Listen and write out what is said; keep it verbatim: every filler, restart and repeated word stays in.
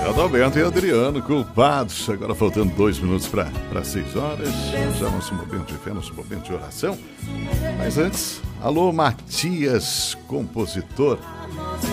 Adalberto e Adriano, culpados. Agora faltando dois minutos para seis horas. Já nosso momento de fé, nosso momento de oração. Mas antes, alô Matias, compositor.